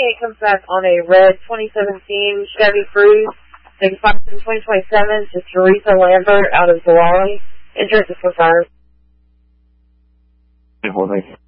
and it comes back on a red 2017 Chevy Cruze. It expires in 2027 to Teresa Lambert out of Zolari. Insurance is confirmed. Holding.